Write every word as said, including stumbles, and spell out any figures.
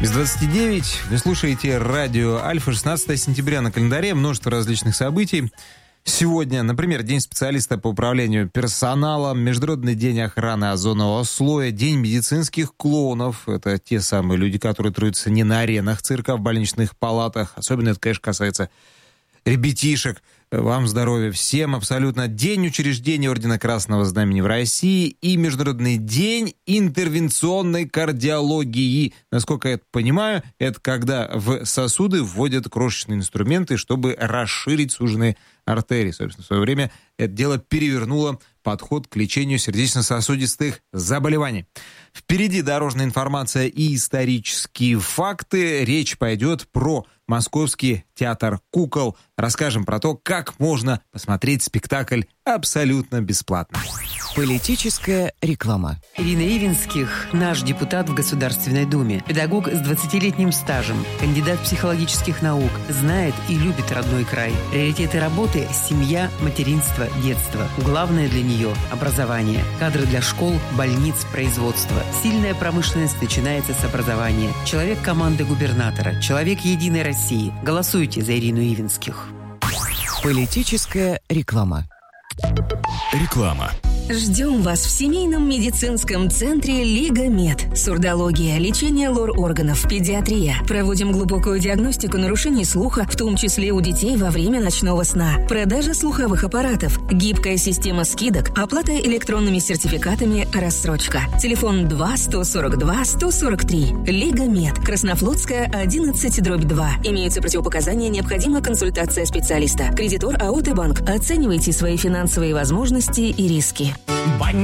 Без двадцати девять вы слушаете радио Альфа, шестнадцатое сентября на календаре, множество различных событий. Сегодня, например, День специалиста по управлению персоналом, Международный день охраны озонового слоя, День медицинских клоунов. Это те самые люди, которые трудятся не на аренах цирка, а в больничных палатах. Особенно это, конечно, касается ребятишек. Вам здоровья всем абсолютно. День учреждения Ордена Красного Знамени в России и Международный день интервенционной кардиологии. Насколько я это понимаю, это когда в сосуды вводят крошечные инструменты, чтобы расширить суженные артерии. Собственно, в свое время это дело перевернуло подход к лечению сердечно-сосудистых заболеваний. Впереди дорожная информация и исторические факты. Речь пойдет про Московский театр кукол. Расскажем про то, как можно посмотреть спектакль абсолютно бесплатно. Политическая реклама. Ирина Ивинских – наш депутат в Государственной Думе. Педагог с двадцатилетним стажем, кандидат психологических наук, знает и любит родной край. Приоритеты работы – семья, материнство, детство. Главное для нее – образование. Кадры для школ, больниц, производства. Сильная промышленность начинается с образования. Человек команды губернатора. Человек Единой России. Голосуйте за Ирину Ивинских. Политическая реклама. Реклама. Ждем вас в семейном медицинском центре Лига Мед. Сурдология, лечение лор-органов, педиатрия. Проводим глубокую диагностику нарушений слуха, в том числе у детей во время ночного сна. Продажа слуховых аппаратов, гибкая система скидок, оплата электронными сертификатами, рассрочка. Телефон два сто сорок два сто сорок три. Лига Мед. Краснофлотская, одиннадцать дробь два. Имеются противопоказания, необходима консультация специалиста. Кредитор АО «Т-банк». Оценивайте свои финансовые возможности и риски.